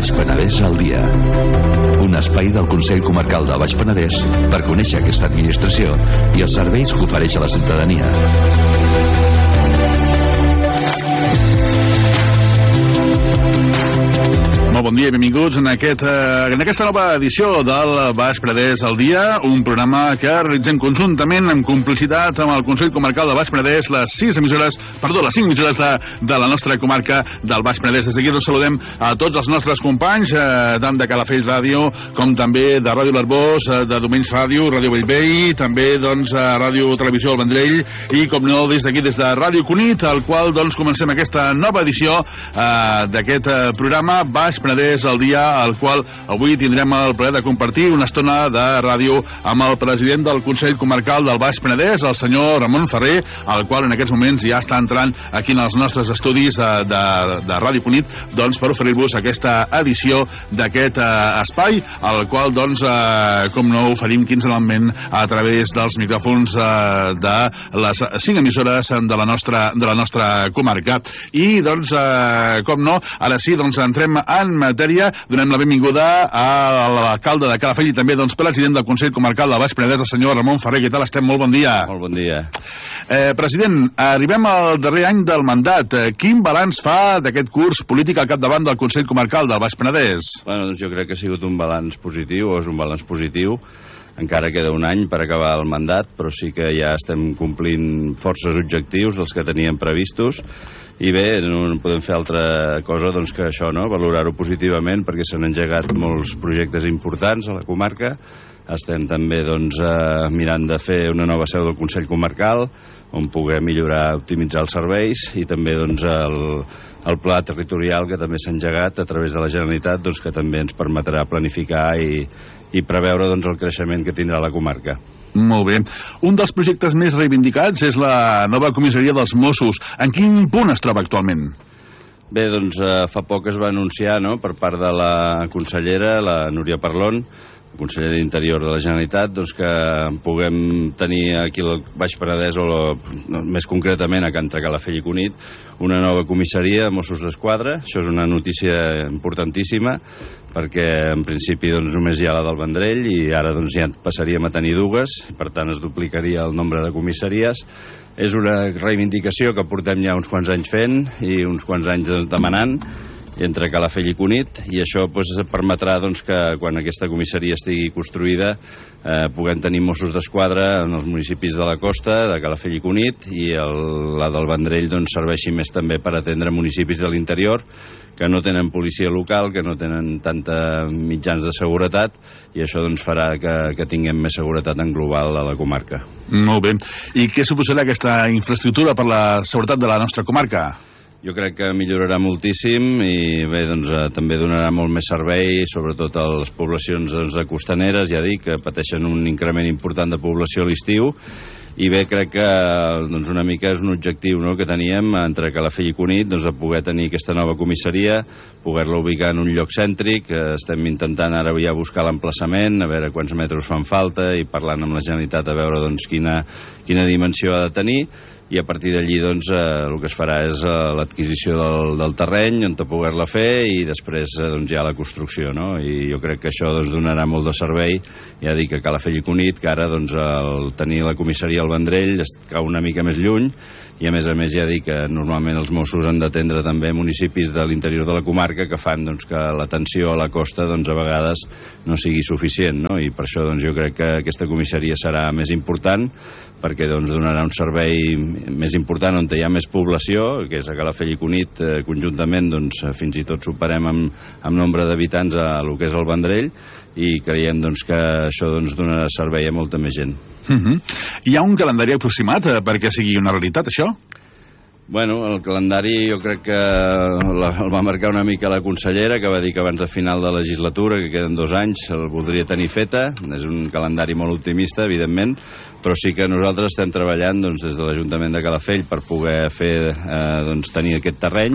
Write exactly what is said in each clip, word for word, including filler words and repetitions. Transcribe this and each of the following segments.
Baix Penedès al dia. Un espai del Consell Comarcal del Baix Penedès per conèixer aquesta administració i els serveis que ofereix a la ciutadania. Molt bon dia i benvinguts en, aquest, eh, en aquesta nova edició del Baix Penedès al dia, un programa que realitzem conjuntament en complicitat amb el Consell Comarcal del Baix Penedès, les sis emissores, perdó, les cinc emissores de, de la nostra comarca del Baix Penedès. Des d'aquí doncs saludem a tots els nostres companys, eh, tant de Calafell Ràdio com també de Ràdio L'Arbós, eh, de Domenys Ràdio, Ràdio Bellvei, també doncs a Ràdio Televisió El Vendrell i com no des d'aquí des de Ràdio Cunit, al qual doncs comencem aquesta nova edició eh, d'aquest eh, programa Baix Penedès al dia, al qual avui tindrem el plaer de compartir una estona de ràdio amb el president del Consell Comarcal del Baix Penedès, el senyor Ramon Ferrer, el qual en aquests moments ja està entrant aquí en els nostres estudis de, de, de Ràdio Cunit, doncs per oferir-vos aquesta edició d'aquest eh, espai, al qual doncs eh, com no oferim quinzenalment a través dels micròfons eh, de les cinc emissores de la nostra, de la nostra comarca. I doncs eh, com no, ara sí, doncs entrem en matèria. Donem la benvinguda a l'alcalde de Calafell i també doncs president del Consell Comarcal del Baix Penedès, el senyor Ramon Ferrer. Què tal estem? Molt bon dia. Molt bon dia. Eh, president, arribem al darrer any del mandat. Quin balanç fa d'aquest curs polític al capdavant del Consell Comarcal del Baix Penedès? Bueno, doncs jo crec que ha sigut un balanç positiu, o és un balanç positiu. Encara queda un any per acabar el mandat, però sí que ja estem complint forces objectius, els que teníem previstos. I bé, no podem fer altra cosa doncs, que això, no? Valorar-ho positivament, perquè s'han engegat molts projectes importants a la comarca. Estem també doncs, eh, mirant de fer una nova seu del Consell Comarcal, on puguem millorar, optimitzar els serveis, i també doncs, el, el pla territorial que també s'ha engegat a través de la Generalitat, doncs, que també ens permetrà planificar i, i preveure doncs, el creixement que tindrà la comarca. Molt bé. Un dels projectes més reivindicats és la nova comissaria dels Mossos. En quin punt es troba actualment? Bé, doncs eh, fa poc es va anunciar, no?, per part de la consellera, la Núria Parlon, consellera d'Interior de la Generalitat, doncs que puguem tenir aquí al Baix Penedès, o no, més concretament a Canta Calafell i Cunit, una nova comissaria de Mossos d'Esquadra. Això és una notícia importantíssima, perquè en principi doncs, només hi ha la del Vendrell i ara doncs, ja passaríem a tenir dues, i per tant es duplicaria el nombre de comissaries. És una reivindicació que portem ja uns quants anys fent i uns quants anys demanant entre Calafell i Cunit, i això pues, permetrà doncs, que quan aquesta comissaria estigui construïda eh, puguem tenir Mossos d'Esquadra en els municipis de la costa, de Calafell i Cunit, i el, la del Vendrell doncs, serveixi més també per atendre municipis de l'interior que no tenen policia local, que no tenen tanta mitjans de seguretat, i això doncs, farà que, que tinguem més seguretat en global a la comarca. Molt bé. I què suposarà aquesta infraestructura per la seguretat de la nostra comarca? Jo crec que millorarà moltíssim i bé, doncs, eh, també donarà molt més servei, sobretot a les poblacions doncs, de costaneres, ja dic, que pateixen un increment important de població a l'estiu. I bé, crec que doncs, una mica és un objectiu, no?, que teníem entre Calafell i Cunit, doncs, de poder tenir aquesta nova comissaria, poder-la ubicar en un lloc cèntric. Estem intentant ara ja buscar l'emplaçament, a veure quants metres fan falta, i parlant amb la Generalitat a veure doncs, quina, quina dimensió ha de tenir. I a partir d'allí doncs, eh, el que es farà és eh, l'adquisició del, del terreny on poder-la fer, i després eh, doncs, ja la construcció, no? I jo crec que això doncs, donarà molt de servei, ja dic, a Calafell i Cunit, que ara doncs, el tenir la comissaria al Vendrell es cau una mica més lluny, i a més a més ja dic que normalment els Mossos han d'atendre també municipis de l'interior de la comarca que fan doncs, que l'atenció a la costa doncs, a vegades no sigui suficient, no? I per això doncs, jo crec que aquesta comissaria serà més important, perquè doncs, donarà un servei més important on hi ha més població, que és a Calafell i Cunit. Eh, conjuntament doncs, fins i tot superem amb, amb nombre d'habitants a el que és el Vendrell, i creiem doncs, que això doncs, donarà servei a molta més gent. Uh-huh. Hi ha un calendari aproximat eh, perquè sigui una realitat, això? Bueno, el calendari jo crec que la, el va marcar una mica la consellera, que va dir que abans de final de legislatura, que queden dos anys, el voldria tenir feta. És un calendari molt optimista, evidentment, però sí que nosaltres estem treballant doncs, des de l'Ajuntament de Calafell per poder fer, eh, doncs, tenir aquest terreny,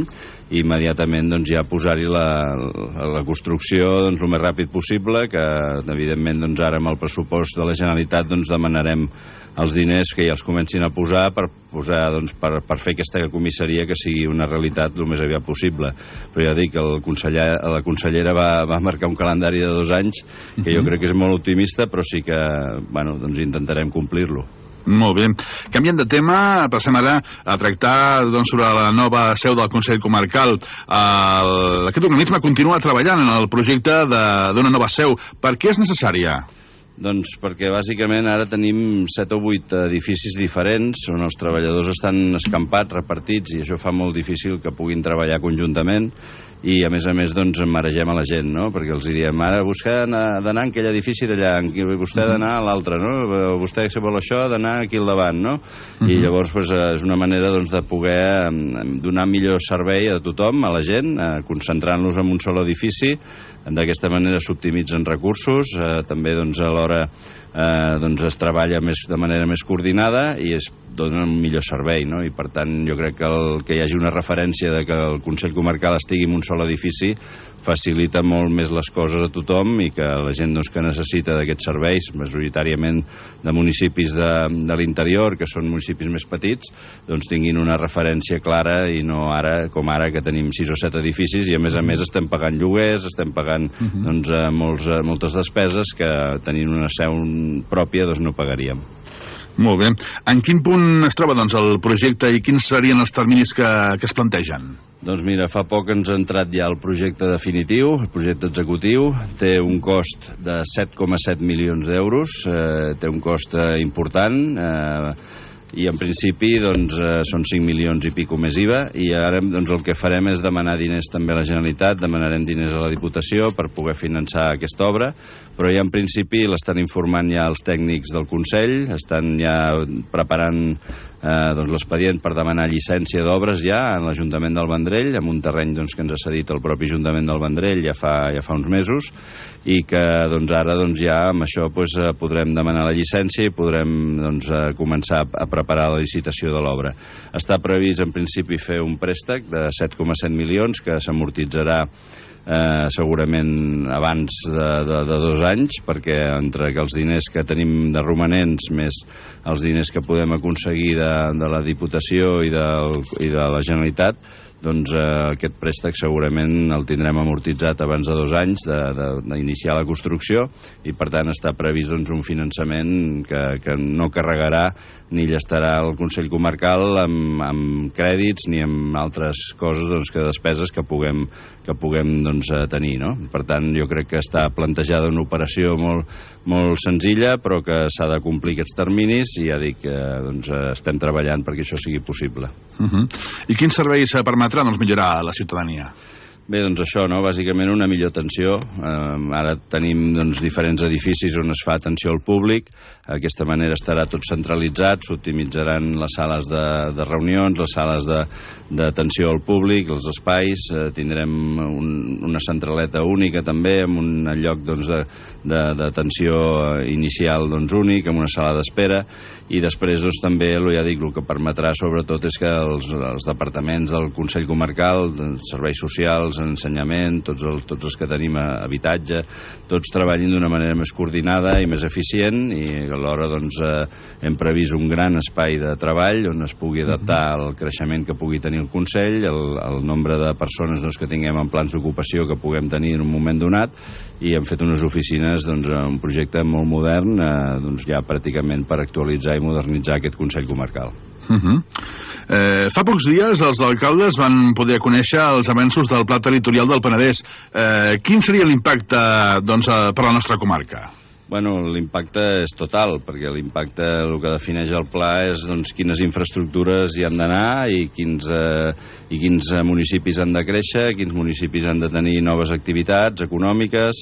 i immediatament doncs, ja posar-hi la, la construcció doncs, el més ràpid possible, que evidentment doncs, ara amb el pressupost de la Generalitat doncs, demanarem els diners que ja els comencin a posar per, posar, doncs, per, per fer aquesta comissaria que sigui una realitat el més aviat possible. Però ja dic que el conseller, la consellera va, va marcar un calendari de dos anys que jo crec que és molt optimista, però sí que bueno, doncs intentarem complir-lo. Molt bé. Canviant de tema, passem ara a tractar doncs, sobre la nova seu del Consell Comarcal. El, aquest organisme continua treballant en el projecte d'una nova seu. Per què és necessària? Doncs perquè bàsicament ara tenim set o vuit edificis diferents on els treballadors estan escampats, repartits, i això fa molt difícil que puguin treballar conjuntament, i a més a més doncs maregem a la gent, no? Perquè els diem, ara vostè ha d'anar en aquell edifici d'allà, vostè ha d'anar a l'altre, no? Vostè si vol això ha d'anar aquí al davant, no? I llavors pues, és una manera doncs, de poder donar millor servei a tothom, a la gent, concentrant-los en un sol edifici. D'aquesta manera s'optimitzen recursos, eh, també doncs, a l'hora eh, doncs, es treballa més, de manera més coordinada i es dona un millor servei, no? I per tant jo crec que, el, que hi hagi una referència de que el Consell Comarcal estigui en un sol edifici facilita molt més les coses a tothom, i que la gent doncs, que necessita d'aquests serveis, majoritàriament de municipis de, de l'interior, que són municipis més petits, doncs tinguin una referència clara, i no ara com ara que tenim sis o set edificis i a més a més estem pagant lloguers, estem pagant uh-huh. doncs, molts, moltes despeses que tenint una seu pròpia doncs, no pagaríem. Molt bé. En quin punt es troba doncs, el projecte i quins serien els terminis que, que es plantegen? Doncs mira, fa poc ens ha entrat ja el projecte definitiu, el projecte executiu, té un cost de set coma set milions d'euros, eh, té un cost eh, important, eh, i en principi doncs, eh, són cinc milions i pico més I V A, i ara doncs, el que farem és demanar diners també a la Generalitat, demanarem diners a la Diputació per poder finançar aquesta obra, però ja en principi l'estan informant ja els tècnics del Consell, estan ja preparant eh, doncs, l'expedient per demanar llicència d'obres ja en l'Ajuntament del Vendrell, amb un terreny doncs, que ens ha cedit el propi Ajuntament del Vendrell ja fa, ja fa uns mesos, i que doncs, ara doncs, ja amb això doncs, podrem demanar la llicència i podrem doncs, començar a preparar la licitació de l'obra. Està previst en principi fer un préstec de set coma set milions que s'amortitzarà Eh, segurament abans de, de, de dos anys, perquè entre que els diners que tenim de romanents més els diners que podem aconseguir de, de la Diputació i de, i de la Generalitat, doncs eh, aquest préstec segurament el tindrem amortitzat abans de dos anys d'iniciar la construcció, i per tant està previst doncs, un finançament que, que no carregarà ni llestarà el Consell Comarcal amb, amb crèdits ni amb altres coses doncs, que despeses que puguem, que puguem doncs, tenir. No? Per tant, jo crec que està plantejada una operació molt, molt senzilla, però que s'ha de complir aquests terminis, i ja dic que doncs, estem treballant perquè això sigui possible. Uh-huh. I quins serveis permetrà doncs, millorar a la ciutadania? Bé, doncs això, no? Bàsicament una millor atenció. Eh, ara tenim doncs, diferents edificis on es fa atenció al públic. D'aquesta manera estarà tot centralitzat, s'optimitzaran les sales de, de reunions, les sales d'atenció al públic, els espais. Eh, tindrem un, una centraleta única també, amb un lloc doncs, d'atenció inicial doncs, únic, amb una sala d'espera. I després doncs, també, ja dic, el que permetrà sobretot és que els, els departaments del Consell Comarcal, serveis socials, ensenyament, tots els, tots els que tenim a habitatge, tots treballin d'una manera més coordinada i més eficient, i alhora doncs, eh, hem previst un gran espai de treball on es pugui adaptar al creixement que pugui tenir el Consell, el, el nombre de persones doncs, que tinguem en plans d'ocupació que puguem tenir en un moment donat, i hem fet unes oficines, doncs, un projecte molt modern, eh, doncs, ja pràcticament per actualitzar i modernitzar aquest Consell Comarcal. Uh-huh. eh, fa pocs dies els alcaldes van poder conèixer els avenços del Pla Territorial del Penedès. Eh, quin seria l'impacte doncs, per a la nostra comarca? Bueno, l'impacte és total, perquè l'impacte, el que defineix el pla és doncs, quines infraestructures hi han d'anar i quins, eh, i quins municipis han de créixer, quins municipis han de tenir noves activitats econòmiques,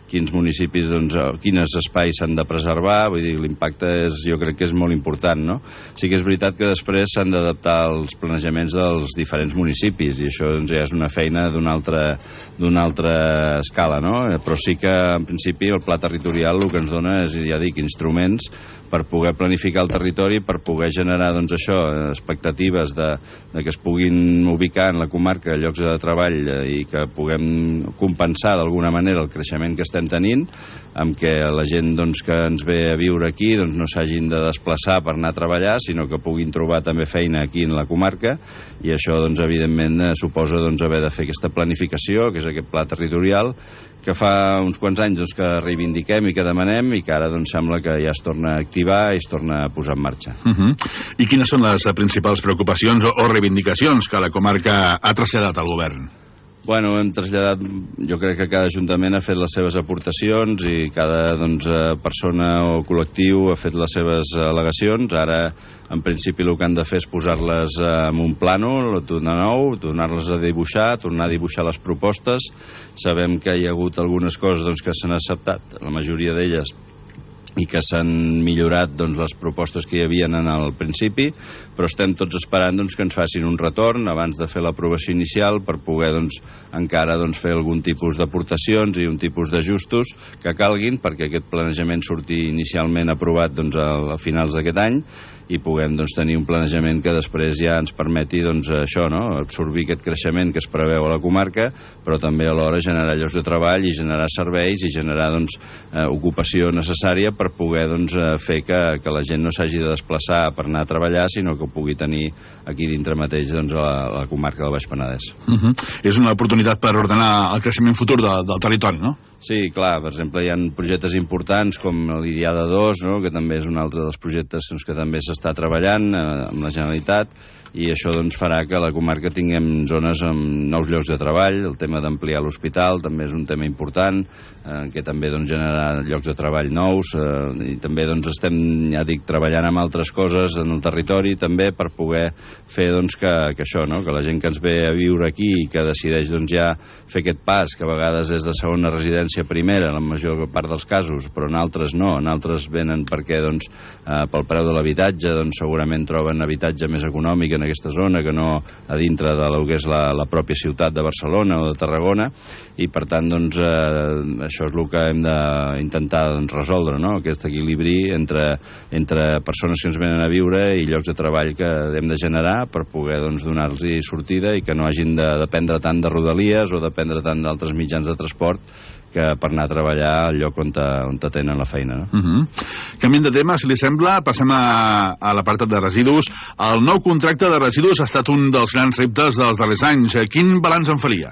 quins municipis, doncs, quins espais s'han de preservar, vull dir, l'impacte és, jo crec que és molt important, no? Sí que és veritat que després s'han d'adaptar els planejaments dels diferents municipis i això doncs, ja és una feina d'una altra, d'una altra escala, no? Però sí que, en principi, el pla territorial el que ens dona és, ja dic, instruments per poder planificar el territori, per poder generar, doncs, això, expectatives de, de que es puguin ubicar en la comarca llocs de treball i que puguem compensar d'alguna manera el creixement que estem tenint, amb què la gent doncs, que ens ve a viure aquí doncs, no s'hagin de desplaçar per anar a treballar, sinó que puguin trobar també feina aquí en la comarca, i això, doncs, evidentment, suposa doncs, haver de fer aquesta planificació, que és aquest pla territorial, que fa uns quants anys doncs, que reivindiquem i que demanem i que ara doncs, sembla que ja es torna a activar i es torna a posar en marxa. Uh -huh. I quines són les principals preocupacions o, o reivindicacions que la comarca ha traslladat al govern? Bueno, hem traslladat, jo crec que cada ajuntament ha fet les seves aportacions i cada doncs, persona o col·lectiu ha fet les seves al·legacions. Ara, en principi, el que han de fer és posar-les en un plànol, de nou, tornar-les a dibuixar, tornar a dibuixar les propostes. Sabem que hi ha hagut algunes coses doncs, que s'han acceptat, la majoria d'elles, i que s'han millorat doncs, les propostes que hi havia en el principi, però estem tots esperant doncs, que ens facin un retorn abans de fer l'aprovació inicial per poder doncs, encara doncs, fer algun tipus d'aportacions i un tipus d'ajustos que calguin perquè aquest planejament surti inicialment aprovat doncs, a, a finals d'aquest any i puguem doncs, tenir un planejament que després ja ens permeti doncs, això, no? Absorbir aquest creixement que es preveu a la comarca, però també alhora generar llocs de treball i generar serveis i generar doncs, eh, ocupació necessària per poder doncs, fer que, que la gent no s'hagi de desplaçar per anar a treballar, sinó que ho pugui tenir aquí dintre mateix doncs, a, la, a la comarca del Baix Penedès. Uh -huh. És una oportunitat per ordenar el creixement futur de, del territori, no? Sí, clar, per exemple, hi ha projectes importants com l'Idiada dos, no? Que també és un altre dels projectes doncs, que també s'està treballant eh, amb la Generalitat, i això doncs, farà que a la comarca tinguem zones amb nous llocs de treball. El tema d'ampliar l'hospital també és un tema important, eh, que també doncs, generarà llocs de treball nous, eh, i també doncs, estem, ja dic, treballant amb altres coses en el territori també per poder fer doncs, que, que això, no? Que la gent que ens ve a viure aquí i que decideix doncs, ja fer aquest pas, que a vegades és de segona residència primera, en la major part dels casos, però en altres no, en altres venen perquè doncs, eh, pel preu de l'habitatge doncs, segurament troben habitatge més econòmic en aquesta zona que no a dintre de lo que és la, la pròpia ciutat de Barcelona o de Tarragona, i per tant doncs, eh, això és el que hem d'intentar doncs, resoldre, no? Aquest equilibri entre, entre persones que ens venen a viure i llocs de treball que hem de generar per poder doncs, donar-los sortida i que no hagin de dependre tant de rodalies o dependre tant d'altres mitjans de transport que per anar a treballar al lloc on, te, on te tenen la feina. No? Uh -huh. Canviant de tema, si li sembla, passem a, a l'apartat de residus. El nou contracte de residus ha estat un dels grans reptes dels darrers anys. Quin balanç en faria?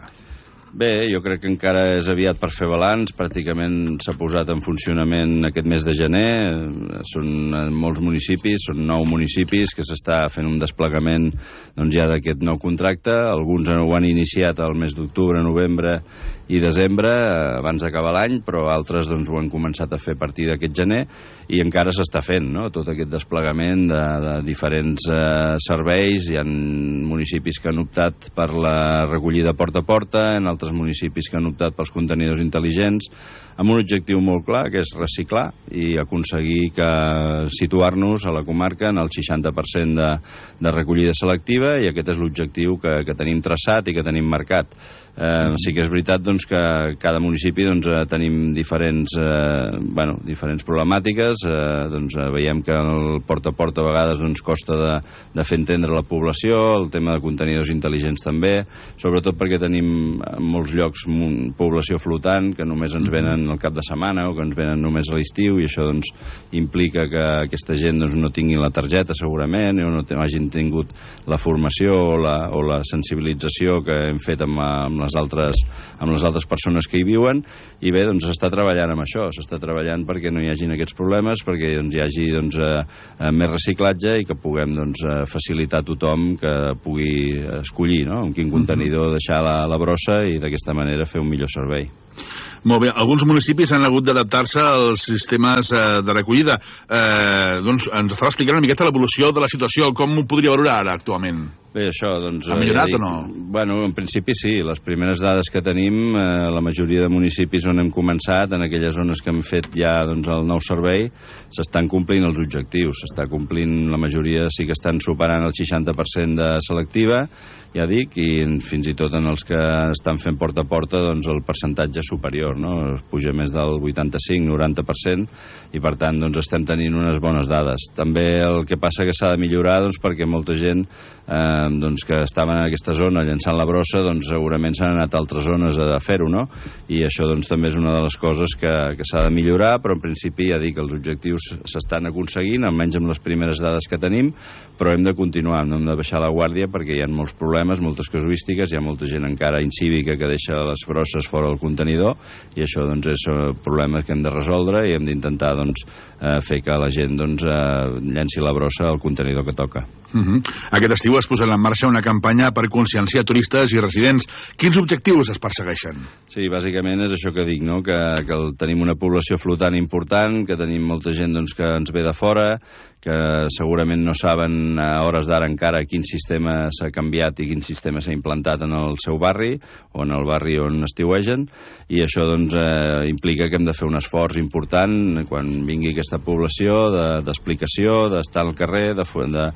Bé, jo crec que encara és aviat per fer balanç. Pràcticament s'ha posat en funcionament aquest mes de gener. Són molts municipis, són nou municipis que s'està fent un desplegament doncs, ja d'aquest nou contracte. Alguns ho han iniciat al mes d'octubre, novembre i desembre, abans d'acabar l'any, però altres doncs, ho han començat a fer a partir d'aquest gener i encara s'està fent, no? Tot aquest desplegament de, de diferents eh, serveis. Hi ha municipis que han optat per la recollida porta a porta, en altres municipis que han optat pels contenidors intel·ligents, amb un objectiu molt clar, que és reciclar i aconseguir que situar-nos a la comarca en el seixanta per cent de, de recollida selectiva, i aquest és l'objectiu que, que tenim traçat i que tenim marcat. Eh, sí que és veritat doncs, que cada municipi doncs, tenim diferents, eh, bueno, diferents problemàtiques. Eh, doncs, veiem que el porta a porta a vegades doncs, costa de, de fer entendre la població, el tema de contenidors intel·ligents també, sobretot perquè tenim en molts llocs població flotant que només ens venen al cap de setmana o que ens venen només a l'estiu, i això doncs, implica que aquesta gent doncs, no tingui la targeta segurament o no hagin tingut la formació o la, o la sensibilització que hem fet amb, amb les altres, amb les altres persones que hi viuen. I bé, doncs s'està treballant amb això, s'està treballant perquè no hi hagin aquests problemes, perquè doncs, hi hagi doncs, eh, més reciclatge i que puguem doncs, facilitar a tothom que pugui escollir, no?, en quin contenidor deixar la, la brossa i d'aquesta manera fer un millor servei. Molt bé, alguns municipis han hagut d'adaptar-se als sistemes eh, de recollida. Eh, doncs ens estava explicant una miqueta l'evolució de la situació, com ho podria valorar ara actualment? Bé, això, doncs... Ha millorat ja dic, o no? Bueno, en principi sí. Les primeres dades que tenim, eh, la majoria de municipis on hem començat, en aquelles zones que hem fet ja doncs, el nou servei, s'estan complint els objectius. S'està complint, la majoria sí que estan superant el seixanta per cent de selectiva, ja dic, i fins i tot en els que estan fent porta a porta, doncs el percentatge és superior, no? Es puja més del vuitanta-cinc noranta per cent, i per tant doncs, estem tenint unes bones dades. També el que passa que s'ha de millorar doncs, perquè molta gent eh, doncs, que estava en aquesta zona llançant la brossa, doncs segurament s'han anat a altres zones a fer-ho, no? I això doncs, també és una de les coses que, que s'ha de millorar, però en principi ja dic que els objectius s'estan aconseguint, almenys amb les primeres dades que tenim, però hem de continuar, no hem de baixar la guàrdia perquè hi ha molts problemes, moltes casuístiques, hi ha molta gent encara incívica que deixa les brosses fora del contenidor, i això doncs, és un problema que hem de resoldre i hem d'intentar doncs, eh, fer que la gent doncs, eh, llenci la brossa al contenidor que toca. Uh -huh. Aquest estiu es posarà en marxa una campanya per conscienciar turistes i residents. Quins objectius es persegueixen? Sí, bàsicament és això que dic, no? que, que tenim una població flotant important, que tenim molta gent doncs, que ens ve de fora, que segurament no saben a hores d'ara encara quin sistema s'ha canviat i quin sistema s'ha implantat en el seu barri o en el barri on estiuegen, i això doncs, eh, implica que hem de fer un esforç important quan vingui aquesta població d'explicació, de, d'estar al carrer, de, de,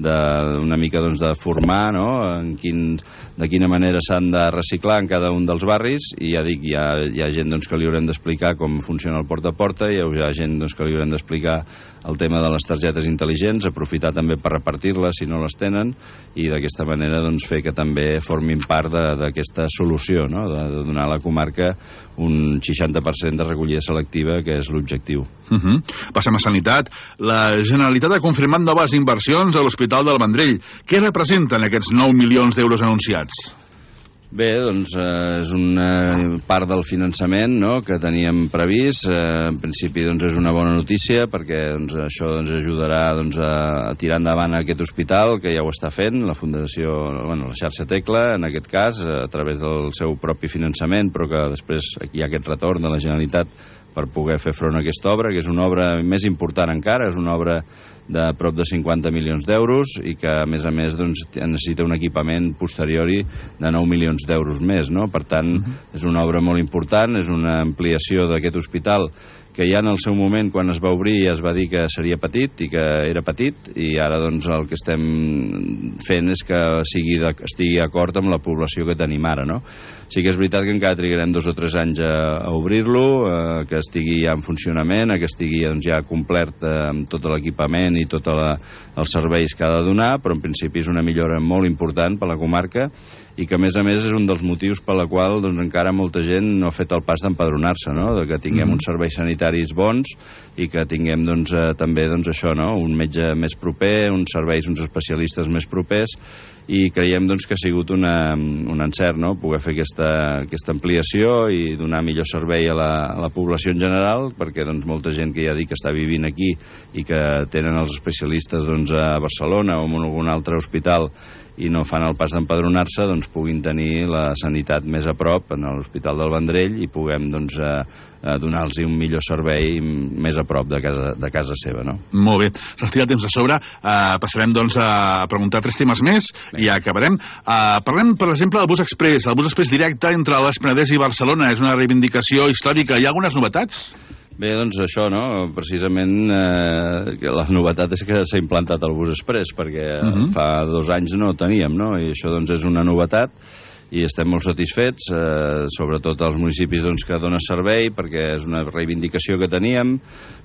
de una mica doncs, de formar, no? en quin, de quina manera s'han de reciclar en cada un dels barris, i ja dic, hi ha, hi ha gent doncs, que li haurem d'explicar com funciona el porta a porta, i hi ha gent doncs, que li haurem d'explicar el tema de les targetes intel·ligents, aprofitar també per repartir-les si no les tenen, i d'aquesta manera doncs, fer que també formin part d'aquesta solució, no? de, de donar a la comarca un seixanta per cent de recollida selectiva, que és l'objectiu. Uh -huh. Passem a Sanitat. La Generalitat ha confirmat noves inversions a l'Hospital del Vendrell. Què representen aquests nou milions d'euros anunciats? Bé, doncs eh, és una part del finançament, no?, que teníem previst. Eh, en principi doncs, és una bona notícia perquè doncs, això doncs, ajudarà doncs, a, a tirar endavant aquest hospital, que ja ho està fent, la Fundació, bueno, la xarxa Tecla, en aquest cas, a través del seu propi finançament, però que després aquí hi ha aquest retorn de la Generalitat per poder fer front a aquesta obra, que és una obra més important encara, és una obra de prop de cinquanta milions d'euros i que, a més a més, doncs, necessita un equipament posteriori de nou milions d'euros més, no? Per tant, uh-huh. és una obra molt important, és una ampliació d'aquest hospital que ja en el seu moment, quan es va obrir, ja es va dir que seria petit i que era petit, i ara doncs, el que estem fent és que sigui de, estigui d'acord amb la població que tenim ara, no? Sí que és veritat que encara trigarem dos o tres anys a, a obrir-lo, eh, que estigui ja en funcionament, que estigui doncs, ja complert eh, amb tot l'equipament i tots els serveis que ha de donar, però en principi és una millora molt important per la comarca i que, a més a més, és un dels motius per la qual doncs, encara molta gent no ha fet el pas d'empadronar-se, no? De que tinguem mm-hmm. uns serveis sanitaris bons i que tinguem doncs, eh, també doncs, això, no? Un metge més proper, uns serveis, uns especialistes més propers, i creiem doncs, que ha sigut una, un encert, no? Poder fer aquesta, aquesta ampliació i donar millor servei a la, a la població en general, perquè doncs, molta gent que ja dic que està vivint aquí i que tenen els especialistes doncs, a Barcelona o en algun altre hospital i no fan el pas d'empadronar-se, doncs puguin tenir la sanitat més a prop en l'Hospital del Vendrell i puguem doncs, eh, donar-los un millor servei més a prop de casa, de casa seva, no? Molt bé. Se'ns tira temps a sobre. Uh, passarem doncs, a preguntar tres temes més bé. I ja acabarem. Uh, parlem, per exemple, del bus express. El bus express directe entre Baix Penedès i Barcelona és una reivindicació històrica. Hi ha algunes novetats? Bé, doncs això, no? Precisament eh, la novetat és que s'ha implantat el bus express, perquè uh-huh. fa dos anys no ho teníem, no? I això doncs és una novetat i estem molt satisfets, eh, sobretot als municipis doncs, que dona servei, perquè és una reivindicació que teníem,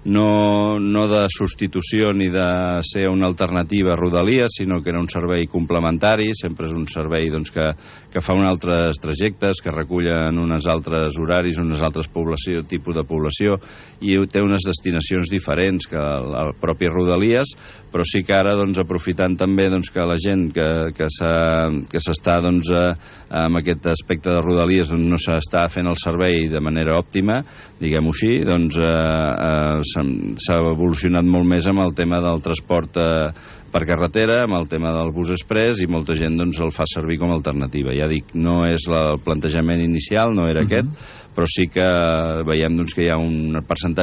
no, no de substitució ni de ser una alternativa a Rodalies, sinó que era un servei complementari, sempre és un servei doncs, que, que fa uns altres trajectes, que recullen uns altres horaris, unes altres població, tipus de població, i té unes destinacions diferents que la pròpia Rodalies, però sí que ara, doncs, aprofitant també doncs, que la gent que, que s'està doncs, amb aquest aspecte de Rodalies doncs, no s'està fent el servei de manera òptima, diguem-ho així, doncs eh, s'ha evolucionat molt més amb el tema del transport eh, per carretera, amb el tema del bus express, i molta gent doncs, el fa servir com a alternativa. Ja dic, no és la, el plantejament inicial, no era uh-huh. aquest, però sí que veiem doncs, que hi ha un percentatge molt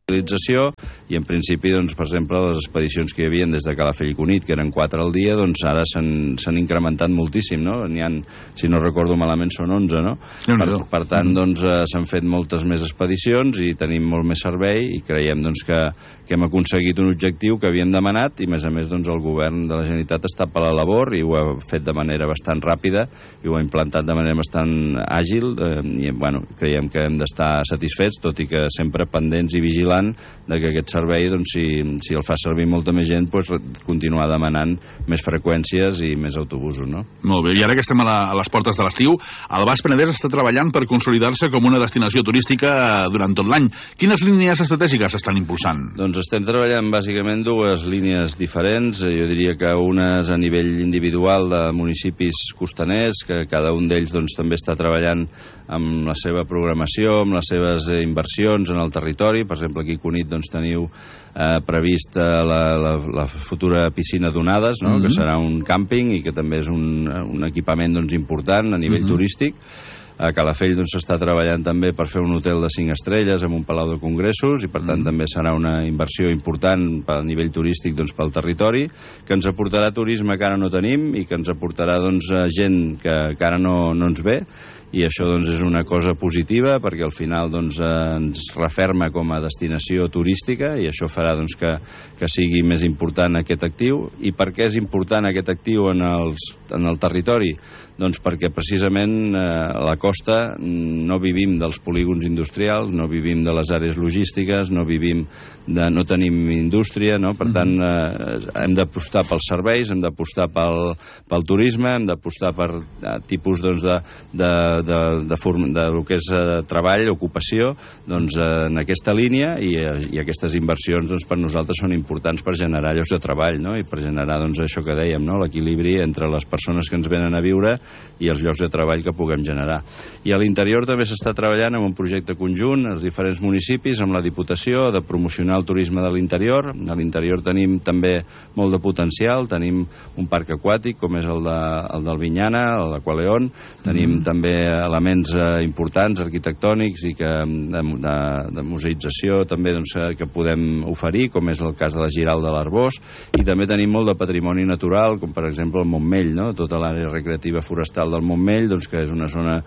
utilització i en principi, doncs, per exemple, les expedicions que hi havia des de Calafell i Cunit, que eren quatre al dia, doncs ara s'han incrementat moltíssim, no? N'hi ha, si no recordo malament, són onze, no? Per, per tant, doncs, s'han fet moltes més expedicions i tenim molt més servei i creiem, doncs, que, que hem aconseguit un objectiu que havíem demanat i, a més a més, doncs, el govern de la Generalitat està per la labor i ho ha fet de manera bastant ràpida i ho ha implantat de manera bastant àgil eh, i, bueno, creiem que hem d'estar satisfets, tot i que sempre pendents i vigilants de que aquest servei, doncs, si, si el fa servir molta més gent, doncs, continuar demanant més freqüències i més autobusos, no? Molt bé, i ara que estem a, la, a les portes de l'estiu, el Baix Penedès està treballant per consolidar-se com una destinació turística durant tot l'any. Quines línies estratègiques s'estan impulsant? Doncs estem treballant bàsicament dues línies diferents. Jo diria que unes a nivell individual de municipis costaners, que cada un d'ells, doncs, també està treballant amb la seva programació, amb les seves inversions en el territori. Per exemple, aquí a Cunit, doncs, teniu eh, previst la, la, la futura piscina d'onades, no? Mm-hmm. Que serà un càmping i que també és un, un equipament, doncs, important a nivell mm-hmm. turístic. A Calafell, doncs, s'està treballant també per fer un hotel de cinc estrelles amb un palau de congressos i, per tant, mm. també serà una inversió important a nivell turístic, doncs, pel territori, que ens aportarà turisme que ara no tenim i que ens aportarà, doncs, gent que, que ara no, no ens ve, i això, doncs, és una cosa positiva perquè al final, doncs, ens referma com a destinació turística i això farà, doncs, que, que sigui més important aquest actiu. I per què és important aquest actiu en, els, en el territori? Doncs perquè precisament eh, a la costa no vivim dels polígons industrials, no vivim de les àrees logístiques, no vivim de, no tenim indústria, no? Per tant, eh, hem d'apostar pels serveis, hem d'apostar pel, pel turisme, hem d'apostar per eh, tipus, doncs, de, de, de, de, form, de, de lo que és eh, treball, ocupació, doncs, eh, en aquesta línia i, eh, i aquestes inversions, doncs, per nosaltres són importants per generar llocs de treball, no? I per generar, doncs, això que dèiem, no? L'equilibri entre les persones que ens venen a viure i els llocs de treball que puguem generar. I a l'interior també s'està treballant en un projecte conjunt als diferents municipis amb la Diputació de promocionar el turisme de l'interior. A l'interior tenim també molt de potencial, tenim un parc aquàtic com és el, de, el del Vinyana, el d'Aqualeon, tenim mm. també elements eh, importants arquitectònics i que de, de, de museïtzació també, doncs, que podem oferir, com és el cas de la Giral de l'Arbós, i també tenim molt de patrimoni natural, com per exemple el Montmell, no? Tota l'àrea recreativa forestal del Montmell, doncs, que és una zona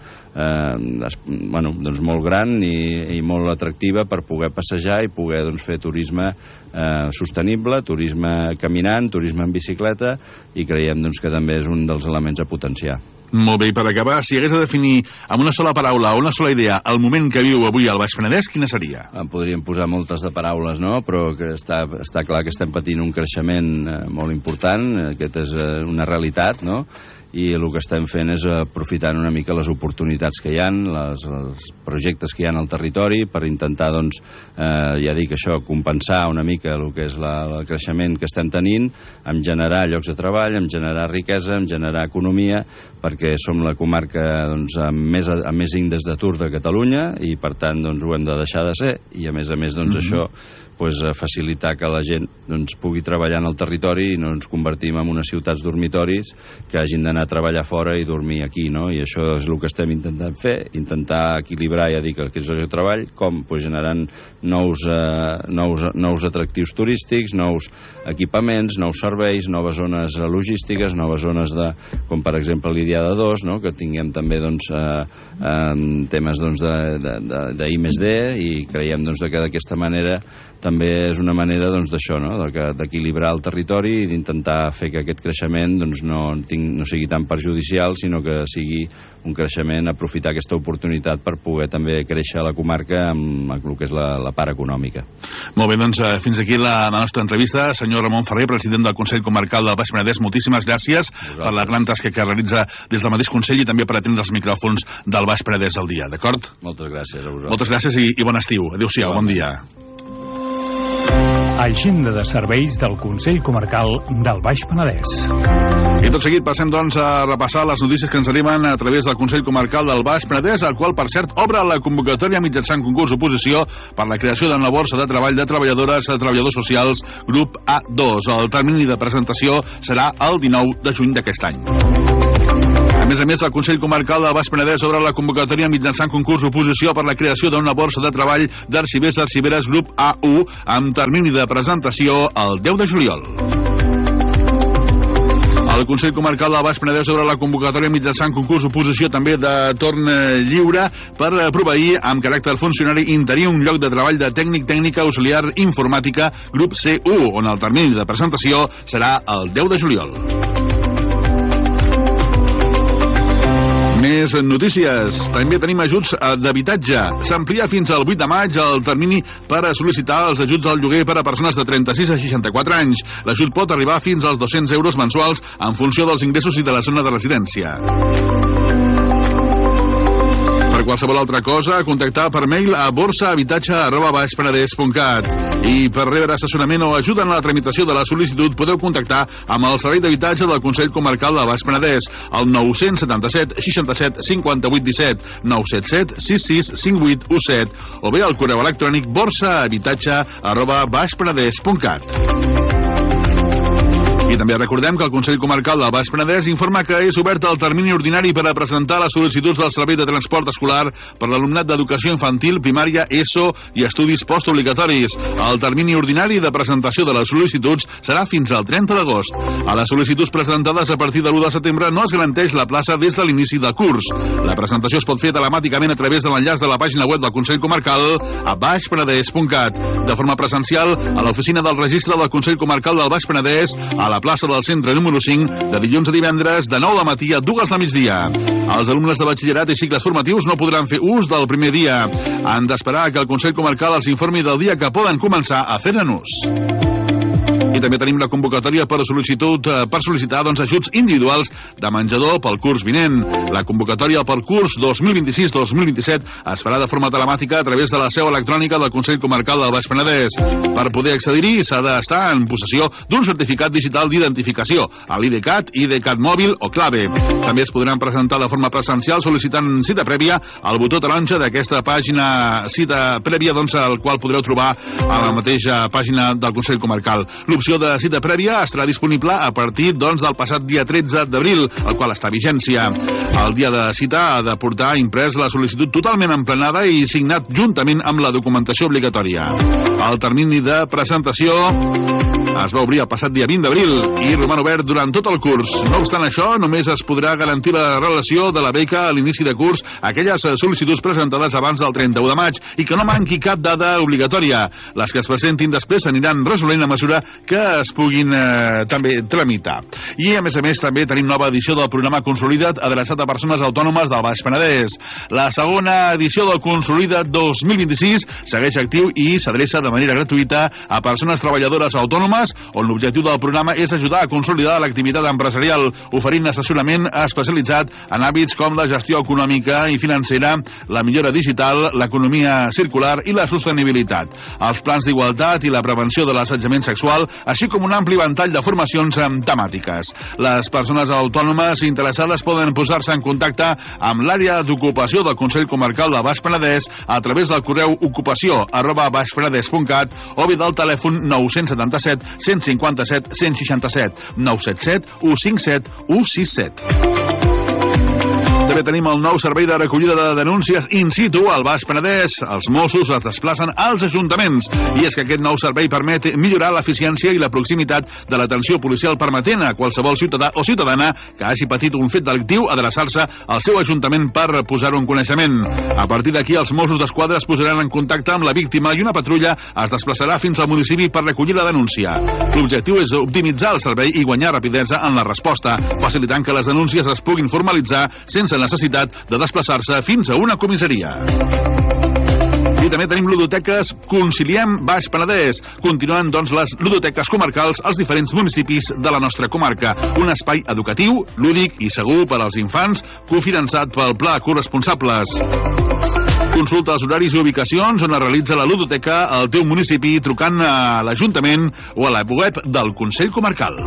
eh, es, bueno, doncs, molt gran i, i molt atractiva per poder passejar i poder, doncs, fer turisme eh, sostenible, turisme caminant, turisme en bicicleta, i creiem, doncs, que també és un dels elements a potenciar. Molt bé, i per acabar, si hagués de definir amb una sola paraula o una sola idea el moment que viu avui al Baix Penedès, quina seria? En podríem posar moltes de paraules, no? Però que està, està clar que estem patint un creixement eh, molt important, aquest és eh, una realitat, no? I el que estem fent és aprofitant una mica les oportunitats que hi ha, les, els projectes que hi ha al territori per intentar, doncs, eh, ja dic això, compensar una mica el que és la, el creixement que estem tenint, en generar llocs de treball, en generar riquesa, en generar economia, perquè som la comarca, doncs, amb més, amb més índex d'atur de Catalunya i, per tant, doncs, ho hem de deixar de ser i, a més a més, doncs, mm-hmm. això pues, facilitar que la gent, doncs, pugui treballar en el territori i no ens convertim en unes ciutats dormitoris que hagin d'anar a treballar fora i dormir aquí, no? I això és el que estem intentant fer, intentar equilibrar, ja dic, aquests llocs de treball, com pues, generant nous, eh, nous, nous atractius turístics, nous equipaments, nous serveis, noves zones logístiques, noves zones de, com per exemple l'Idiada dos, no? Que tinguem també, doncs, eh, eh, temes, doncs, de, de, de, de I més D, i creiem, doncs, que d'aquesta manera també és una manera, doncs, d'això, no? D'equilibrar el territori i d'intentar fer que aquest creixement, doncs, no, tinc, no sigui tan perjudicial, sinó que sigui un creixement, aprofitar aquesta oportunitat per poder també créixer a la comarca amb el que és la, la part econòmica. Molt bé, doncs fins aquí la, la nostra entrevista. Senyor Ramon Ferrer, president del Consell Comarcal del Baix Penedès, moltíssimes gràcies per la gran tasca que realitza des del mateix Consell i també per atendre els micròfons del Baix Penedès al dia, d'acord? Moltes gràcies a vosaltres. Moltes gràcies i, i bon estiu. Adéu-siau, bon dia. Agenda de serveis del Consell Comarcal del Baix Penedès. I tot seguit passem, doncs, a repassar les notícies que ens arriben a través del Consell Comarcal del Baix Penedès, el qual, per cert, obre la convocatòria mitjançant concurs oposició per la creació d'una borsa de treball de treballadores de treballadors socials grup A dos. El termini de presentació serà el dinou de juny d'aquest any. A més a més, el Consell Comarcal del Baix Penedès obre la convocatòria mitjançant concurs oposició per la creació d'una borsa de treball d'arxivers i arxiveres grup A u amb termini de presentació el deu de juliol. El Consell Comarcal del Baix Penedès obre la convocatòria mitjançant concurs oposició també de torn lliure per proveir amb caràcter funcionari interí un lloc de treball de tècnic tècnica auxiliar informàtica grup C u, on el termini de presentació serà el deu de juliol. Més notícies. També tenim ajuts d'habitatge. S'amplia fins al vuit de maig el termini per a sol·licitar els ajuts al lloguer per a persones de trenta-sis a seixanta-quatre anys. L'ajut pot arribar fins als dos-cents euros mensuals en funció dels ingressos i de la zona de residència. Per qualsevol altra cosa, contactar per mail a borsahabitatge arroba baixpenedès punt cat. I per rebre assessorament o ajuda en la tramitació de la sol·licitud podeu contactar amb el Servei d'Habitatge del Consell Comarcal del Baix Penedès al nou setanta set seixanta-set cinquanta-vuit disset, nou set set sis sis cinc vuit u set o bé al correu electrònic borsahabitatge arroba baixpenedès punt cat. I també recordem que el Consell Comarcal del Baix Penedès informa que és obert el termini ordinari per a presentar les sol·licituds del Servei de Transport Escolar per l'alumnat d'Educació Infantil, Primària, ESO i Estudis Postobligatoris. El termini ordinari de presentació de les sol·licituds serà fins al trenta d'agost. A les sol·licituds presentades a partir de l'u de setembre no es garanteix la plaça des de l'inici del curs. La presentació es pot fer telemàticament a través de l'enllaç de la pàgina web del Consell Comarcal a baixpenedès punt cat. De forma presencial, a l'oficina del registre del Consell Comarcal del Baix Penedès, a la plaça del centre número cinc, de dilluns a divendres, de nou al matí a dues del migdia. Els alumnes de batxillerat i cicles formatius no podran fer ús del primer dia. Han d'esperar que el Consell Comarcal els informi del dia que poden començar a fer-ne ús. I també tenim la convocatòria per sol·licitud per sol·licitar doncs, ajuts individuals de menjador pel curs vinent. La convocatòria pel curs dos mil vint-i-sis dos mil vint-i-set es farà de forma telemàtica a través de la seu electrònica del Consell Comarcal del Baix Penedès. Per poder accedir-hi s'ha d'estar en possessió d'un certificat digital d'identificació, a l'IDCAT, IDCAT mòbil o clave. També es podran presentar de forma presencial sol·licitant cita prèvia al botó taronja d'aquesta pàgina cita prèvia, doncs, el qual podreu trobar a la mateixa pàgina del Consell Comarcal. L'opció de cita prèvia estarà disponible a partir doncs, del passat dia tretze d'abril, el qual està a vigència. El dia de cita ha de portar imprès la sol·licitud totalment emplenada i signat juntament amb la documentació obligatòria. El termini de presentació es va obrir el passat dia vint d'abril i roman obert durant tot el curs. No obstant això, només es podrà garantir la relació de la beca a l'inici de curs a aquelles sol·licituds presentades abans del trenta-u de maig i que no manqui cap dada obligatòria. Les que es presentin després s'aniran resolent a mesura que es puguin eh, també tramitar. I, a més a més, també tenim nova edició del programa Consolida't adreçat a persones autònomes del Baix Penedès. La segona edició del Consolida't dos mil vint-i-sis segueix actiu i s'adreça de manera gratuïta a persones treballadores autònomes, on l'objectiu del programa és ajudar a consolidar l'activitat empresarial, oferint assessorament especialitzat en hàbits com la gestió econòmica i financera, la millora digital, l'economia circular i la sostenibilitat, els plans d'igualtat i la prevenció de l'assetjament sexual, així com un ampli ventall de formacions temàtiques. Les persones autònomes interessades poden posar-se en contacte amb l'àrea d'ocupació del Consell Comarcal del Baix Penedès a través del correu ocupació arroba baixpenedès punt cat o bé del telèfon nou setanta set cent cinquanta-set cent seixanta-set, nou set set u cinc set u sis set. També tenim el nou servei de recollida de denúncies in situ al Baix Penedès. Els Mossos es desplacen als ajuntaments i és que aquest nou servei permet millorar l'eficiència i la proximitat de l'atenció policial, permetent a qualsevol ciutadà o ciutadana que hagi patit un fet delictiu adreçar-se al seu ajuntament per posar-ho en coneixement. A partir d'aquí, els Mossos d'Esquadra es posaran en contacte amb la víctima i una patrulla es desplaçarà fins al municipi per recollir la denúncia. L'objectiu és optimitzar el servei i guanyar rapidesa en la resposta, facilitant que les denúncies es puguin formalitzar sense necessitat de desplaçar-se fins a una comissaria. I també tenim ludoteques Conciliem Baix Penedès. Continuen, doncs, les ludoteques comarcals als diferents municipis de la nostra comarca. Un espai educatiu, lúdic i segur per als infants, cofinançat pel Pla Corresponsables. Consulta els horaris i ubicacions on es realitza la ludoteca al teu municipi trucant a l'Ajuntament o a la web del Consell Comarcal.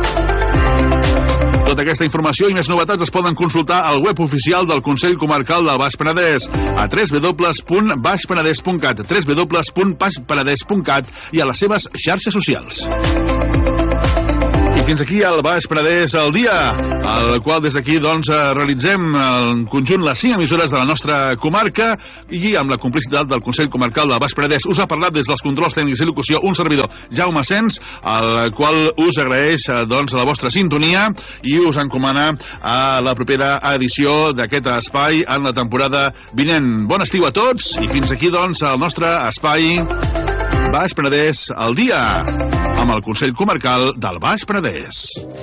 Tota aquesta informació i més novetats es poden consultar al web oficial del Consell Comarcal del Baix Penedès a w w w punt baixpenedès punt cat, w w w punt baixpenedès punt cat i a les seves xarxes socials. I fins aquí el Baix Penedès al dia, al qual des d'aquí doncs realitzem en conjunt les cinc emissores de la nostra comarca i amb la complicitat del Consell Comarcal del Baix Penedès. Us ha parlat des dels controls tècnics i locució un servidor, Jaume Sens, al qual us agraeix doncs la vostra sintonia i us encomana a la propera edició d'aquest espai en la temporada vinent. Bon estiu a tots i fins aquí doncs el nostre espai Baix Penedès al dia amb el Consell Comarcal del Baix Penedès.